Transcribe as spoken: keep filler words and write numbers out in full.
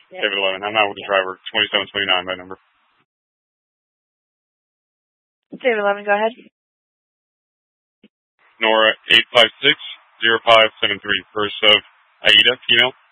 David eleven. I'm not with the driver. twenty-seven twenty-nine by number. David eleven, go ahead. Nora eight five six zero five seven three. First of Aida, female.